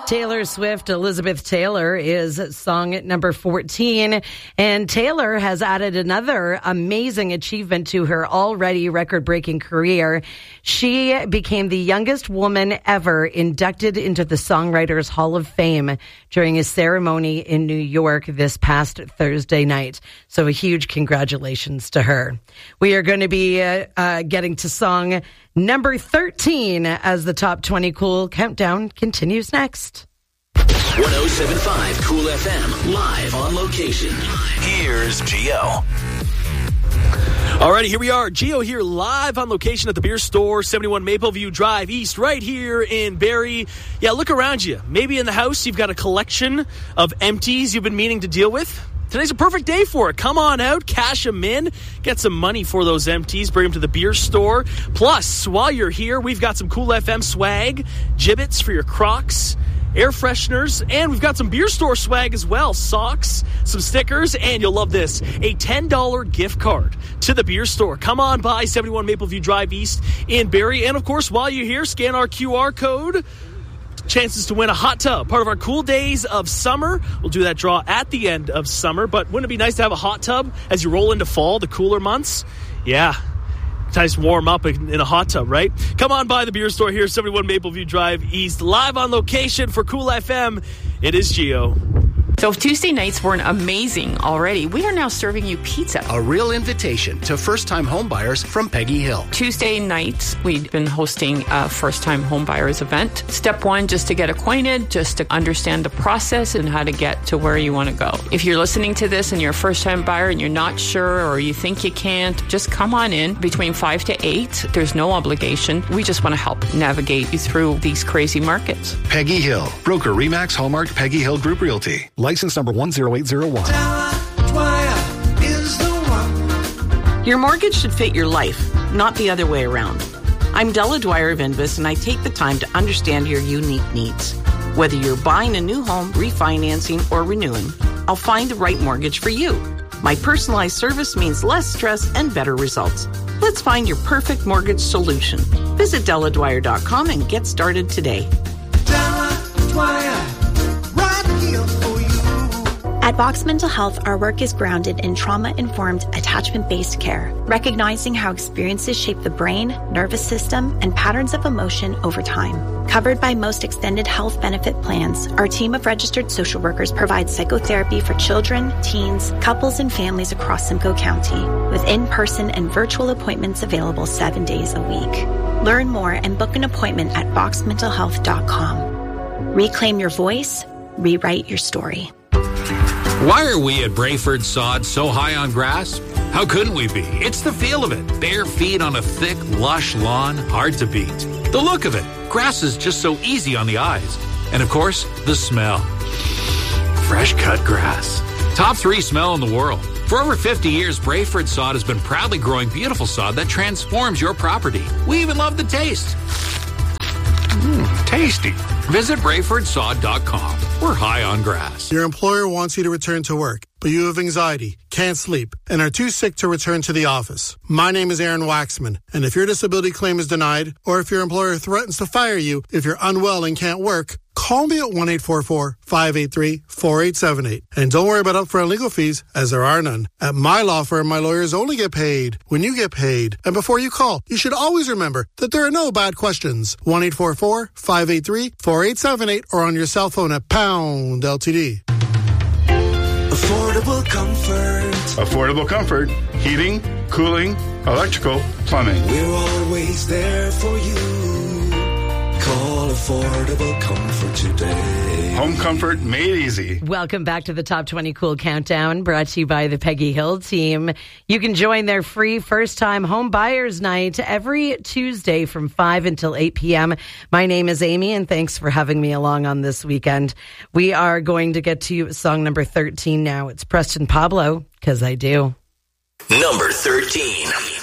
Taylor Swift, Elizabeth Taylor is song number 14. And Taylor has added another amazing achievement to her already record-breaking career. She became the youngest woman ever inducted into the Songwriters Hall of Fame during a ceremony in New York this past Thursday night. So a huge congratulations to her. We are going to be getting to song number 13 as the Top 20 Cool Countdown continues next. 107.5 Cool FM, live on location. Here's Gio. Alrighty, here we are. Gio here live on location at the beer store, 71 Mapleview Drive East, right here in Barrie. Yeah, look around you. Maybe in the house you've got a collection of empties you've been meaning to deal with. Today's a perfect day for it. Come on out, cash them in, get some money for those empties, bring them to the beer store. Plus, while you're here, we've got some Cool FM swag, gibbets for your Crocs, air fresheners, and we've got some beer store swag as well. Socks, some stickers, and you'll love this, a $10 gift card to the beer store. Come on by 71 Mapleview Drive East in Barrie. And, of course, while you're here, scan our QR code. Chances to win a hot tub, part of our Cool Days of Summer. We'll do that draw at the end of summer, but wouldn't it be nice to have a hot tub as you roll into fall, the cooler months? Yeah. Nice warm up in a hot tub, right? Come on by the beer store here, 71 Mapleview Drive East, live on location for Cool FM. It is Gio. So if Tuesday nights weren't amazing already, we are now serving you pizza. A real invitation to first-time homebuyers from Peggy Hill. Tuesday nights, we've been hosting a first-time homebuyers event. Step one, just to get acquainted, just to understand the process and how to get to where you want to go. If you're listening to this and you're a first-time buyer and you're not sure or you think you can't, just come on in between 5 to 8. There's no obligation. We just want to help navigate you through these crazy markets. Peggy Hill. Broker Remax Hallmark Peggy Hill Group Realty. License number 10801. Your mortgage should fit your life, not the other way around. I'm Della Dwyer of Invest, and I take the time to understand your unique needs. Whether you're buying a new home, refinancing, or renewing, I'll find the right mortgage for you. My personalized service means less stress and better results. Let's find your perfect mortgage solution. Visit DellaDwyer.com and get started today. Della Dwyer, right here for you. At Vox Mental Health, our work is grounded in trauma-informed, attachment-based care, recognizing how experiences shape the brain, nervous system, and patterns of emotion over time. Covered by most extended health benefit plans, our team of registered social workers provides psychotherapy for children, teens, couples, and families across Simcoe County, with in-person and virtual appointments available 7 days a week. Learn more and book an appointment at voxmentalhealth.com. Reclaim your voice, rewrite your story. Why are we at Brayford Sod so high on grass? How couldn't we be? It's the feel of it. Bare feet on a thick, lush lawn, hard to beat. The look of it. Grass is just so easy on the eyes. And of course, the smell. Fresh cut grass. Top 3 smell in the world. For over 50 years, Brayford Sod has been proudly growing beautiful sod that transforms your property. We even love the taste. Tasty. Visit BrayfordSod.com. We're high on grass. Your employer wants you to return to work, but you have anxiety, can't sleep, and are too sick to return to the office. My name is Aaron Waxman, and if your disability claim is denied, or if your employer threatens to fire you if you're unwell and can't work, call me at 1-844-583-4878. And don't worry about upfront legal fees, as there are none. At my law firm, my lawyers only get paid when you get paid. And before you call, you should always remember that there are no bad questions. 1-844-583-4878 or on your cell phone at pound LTD. Affordable comfort. Affordable comfort. Heating, cooling, electrical, plumbing. We're always there for you. Call Affordable Comfort today. Home comfort made easy. Welcome back to the Top 20 Cool Countdown, brought to you by the Peggy Hill team. You can join their free first-time home buyers night every Tuesday from 5 until 8 p.m. My name is Amy, and thanks for having me along on this weekend. We are going to get to song number 13 now. It's Preston Pablo, 'Cause I Do. Number 13.